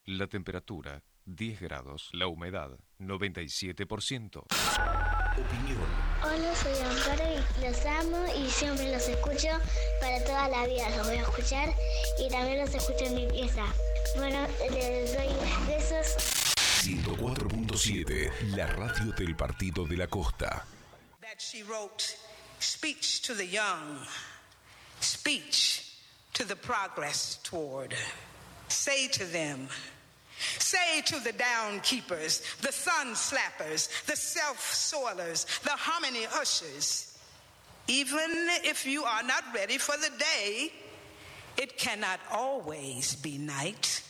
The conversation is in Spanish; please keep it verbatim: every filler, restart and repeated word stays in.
La temperatura, diez grados. La humedad, noventa y siete por ciento. Opinión. Hola, soy Amparo y los amo y siempre los escucho para toda la vida. Los voy a escuchar y también los escucho en mi pieza. Bueno, les doy besos. ciento cuatro punto siete, la radio del Partido de la Costa. That she wrote, speech to the young, speech to the progress toward. Say to them, say to the down keepers, the sun slappers, the self-soilers, the hominy ushers, even if you are not ready for the day, it cannot always be night.